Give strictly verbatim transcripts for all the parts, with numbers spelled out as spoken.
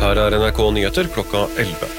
Her er N R K Nyheter klokka elleve.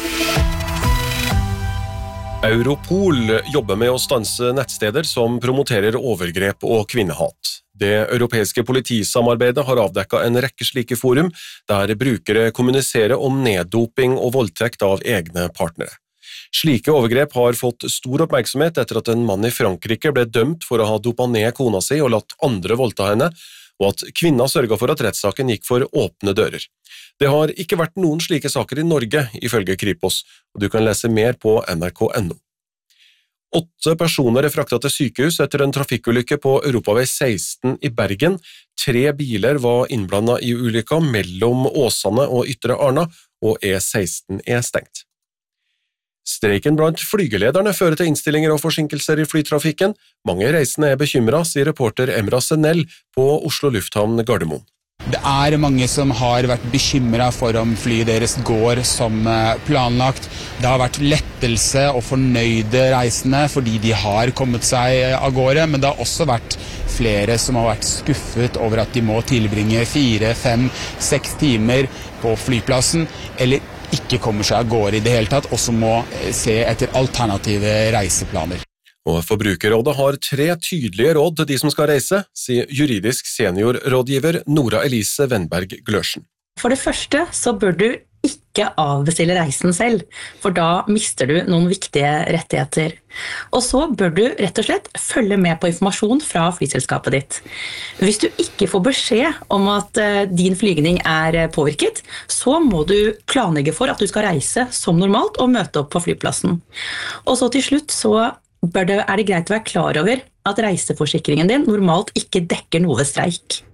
Europol jobber med å stanse nettsteder som promoterer overgrep og kvinnehat. Det europeiske politisamarbeidet har avdekket en rekke slike forum, der brukere kommuniserer om neddoping og voldtekt av egne partnere. Slike overgrep har fått stor oppmerksomhet etter at en mann i Frankrike ble dømt for å ha dopet ned kona si og latt andre voldta henne, og at kvinna sørget for at rettssaken gikk for åpne dører. Det har ikke vært noen slike saker i Norge, ifølge Kripos, og du kan lese mer på N R K punktum N O. Åtte personer er fraktet til sykehus etter en trafikkulykke på Europavei seksten i Bergen. Tre biler var innblandet i ulykka mellom Åsane og Ytre Arna, og E seksten er stengt. Streiken blant flygelederne fører til innstillinger og forsinkelser i flytrafikken. Mange reisende er bekymret, sier reporter Emra Senell på Oslo Lufthavn Gardermoen. Det er mange som har vært bekymret for om flyet deres går som planlagt. Det har vært lettelse og fornøyde reisende fordi de har kommet seg av gårde, men det har også vært flere som har vært skuffet over at de må tilbringe fire, fem, seks timer på flyplassen, eller ikke kommer seg av gårde i det hele tatt, og som må se etter alternative reiseplaner. Og Forbrukerrådet har tre tydelige råd til de som skal reise, sier juridisk seniorrådgiver Nora Elise Wenberg Glørsen. For det første så bør du ikke avbestille reisen selv, for da mister du noen viktige rettigheter. Og så bør du rett og slett følge med på informasjon fra flyselskapet ditt. Hvis du ikke får beskjed om at din flygning er påvirket, så må du planlegge for at du skal reise som normalt og møte opp på flyplassen. Og så til slutt så bør det, er det greit å være klar over at reiseforsikringen din normalt ikke dekker noe ved streik.